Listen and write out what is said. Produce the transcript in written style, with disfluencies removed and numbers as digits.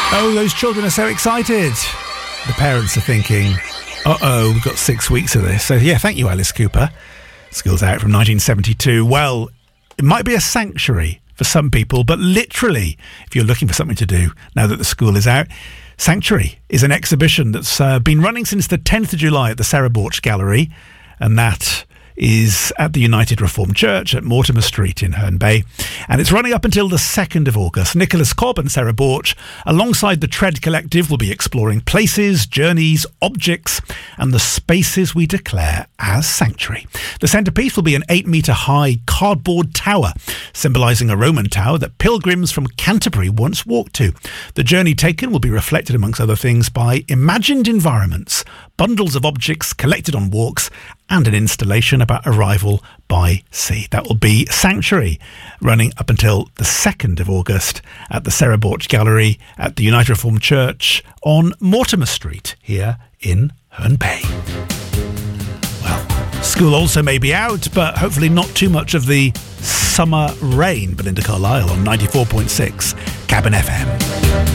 Oh, those children are so excited. The parents are thinking, uh-oh, we've got 6 weeks of this. So, yeah, thank you, Alice Cooper. School's out from 1972. Well, it might be a sanctuary for some people, but literally, if you're looking for something to do now that the school is out, Sanctuary is an exhibition that's been running since the 10th of July at the Sarah Borch Gallery, and that is at the United Reformed Church at Mortimer Street in Herne Bay. And it's running up until the 2nd of August. Nicholas Cobb and Sarah Borch, alongside the Tread Collective, will be exploring places, journeys, objects, and the spaces we declare as sanctuary. The centrepiece will be an 8-metre-high cardboard tower, symbolising a Roman tower that pilgrims from Canterbury once walked to. The journey taken will be reflected, amongst other things, by imagined environments, bundles of objects collected on walks, and an installation about arrival by sea. That will be Sanctuary, running up until the 2nd of August at the Sarah Borch Gallery at the United Reformed Church on Mortimer Street here in Herne Bay. Well, school also may be out, but hopefully not too much of the summer rain. Belinda Carlisle on 94.6 Cabin FM.